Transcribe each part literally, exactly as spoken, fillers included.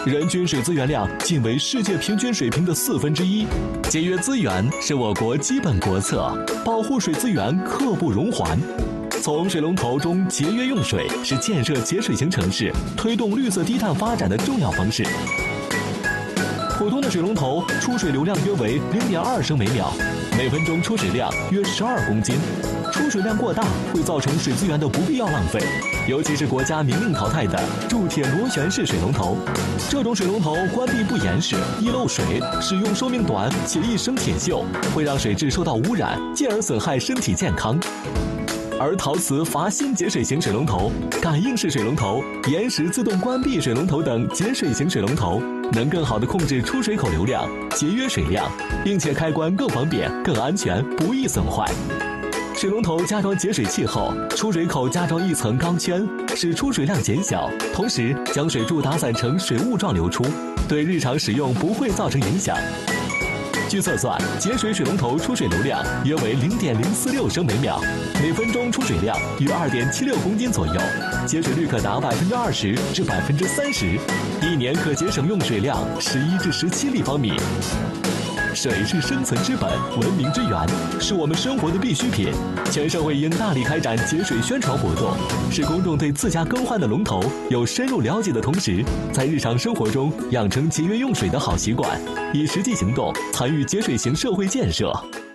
人均水资源量仅为世界平均水平的四分之一。节约资源是我国基本国策，保护水资源刻不容缓。从水龙头中节约用水是建设节水型城市、推动绿色低碳发展的重要方式。普通的水龙头出水流量约为零点二升每秒，每分钟出水量约十二公斤。出水量过大会造成水资源的不必要浪费，尤其是国家明令淘汰的铸铁螺旋式水龙头。这种水龙头关闭不严实、易漏水，使用寿命短且易生铁锈，会让水质受到污染，进而损害身体健康。而陶瓷阀芯节水型水龙头、感应式水龙头、延时自动关闭水龙头等节水型水龙头，能更好地控制出水口流量，节约水量，并且开关更方便、更安全，不易损坏。水龙头加装节水器后，出水口加装一层钢圈，使出水量减小，同时将水柱打散成水雾状流出，对日常使用不会造成影响。据测算，节水水龙头出水流量约为零点零四六升每秒，每分钟出水量约二点七六公斤左右，节水率可达百分之二十至百分之三十，一年可节省用水量十一至十七立方米。水是生存之本，文明之源，是我们生活的必需品。全社会应大力开展节水宣传活动，使公众对自家更换的龙头有深入了解的同时，在日常生活中养成节约用水的好习惯，以实际行动参与节水型社会建设。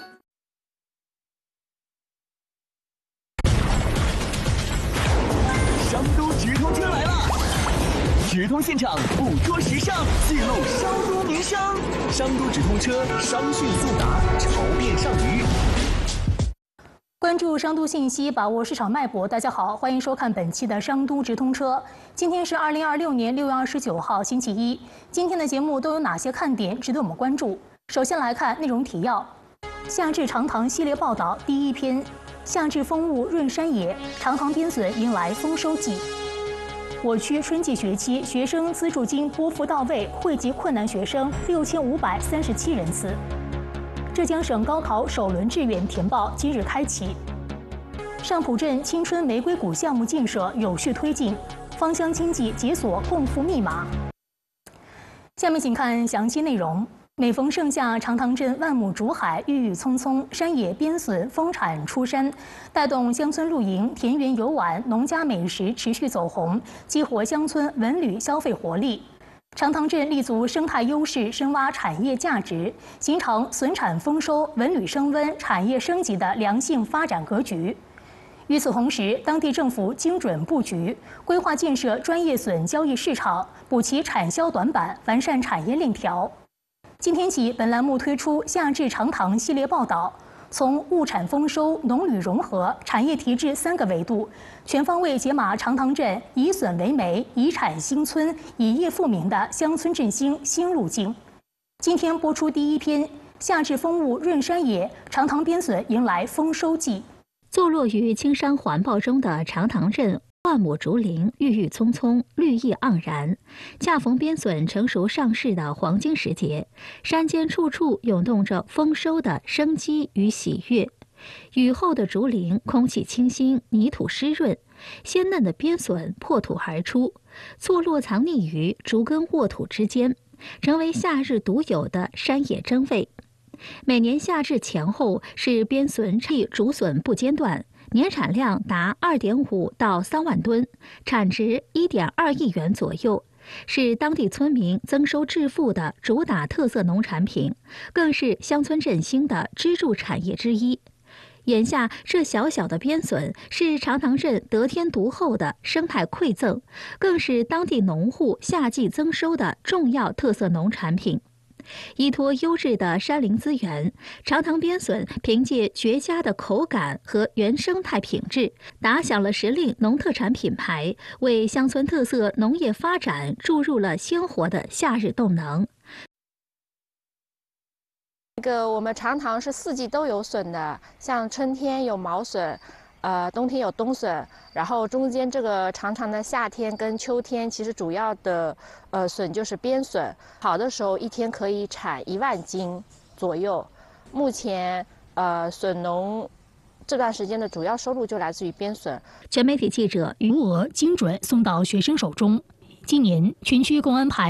商都直通车来了！直通现场，捕捉时尚，记录商都名声。商都直通车，商讯速达，潮变上鱼。 关注商都信息，把握市场脉搏。大家好，欢迎收看本期的商都直通车。今天是二零二六年六月二十九号，星期一。今天的节目都有哪些看点值得我们关注？首先来看内容提要：夏至长塘系列报道第一篇，夏至风物润山野，长塘边笋迎来丰收季。我区春季学期学生资助金拨付到位，惠及困难学生六千五百三十七人次。浙江省高考首轮志愿填报今日开启。上浦镇青春玫瑰谷项目建设有序推进，芳香经济解锁共富密码。下面请看详细内容。每逢盛夏，长塘镇万亩竹海郁郁葱葱，山野边笋丰产出山，带动乡村露营、田园游玩、农家美食持续走红，激活乡村文旅消费活力。长塘镇立足生态优势，深挖产业价值，形成笋产丰收、文旅升温、产业升级的良性发展格局。与此同时，当地政府精准布局，规划建设专业笋交易市场，补齐产销短板，完善产业链条。今天起，本栏目推出夏至长塘系列报道，从物产丰收、农旅融合、产业提质三个维度，全方位解码长塘镇以笋为媒、以产兴村、以业富民的乡村振兴新路径。今天播出第一篇：夏至风物润山野，长塘边笋迎来丰收季。 坐落于青山环抱中的长塘镇，万亩竹林郁郁葱葱，绿意盎然。恰逢边笋成熟上市的黄金时节，山间处处涌动着丰收的生机与喜悦。雨后的竹林，空气清新，泥土湿润，鲜嫩的边笋破土而出，错落藏匿于竹根沃土之间，成为夏日独有的山野真味。每年夏至前后是边笋季，竹笋不间断，年产量达二点五到三万吨，产值一点二亿元左右，是当地村民增收致富的主打特色农产品，更是乡村振兴的支柱产业之一。眼下这小小的边笋是长塘镇得天独厚的生态馈赠，更是当地农户夏季增收的重要特色农产品。依托优质的山林资源，长塘边笋凭借绝佳的口感和原生态品质，打响了时令农特产品牌，为乡村特色农业发展注入了鲜活的夏日动能。 这个我们长塘是四季都有笋的，像春天有毛笋，呃，冬天有冬笋，然后中间这个长长的夏天跟秋天，其实主要的呃笋就是边笋，好的时候一天可以产一万斤左右。目前呃笋农这段时间的主要收入就来自于边笋。 全媒体记者余额精准送到学生手中。今年全区共安排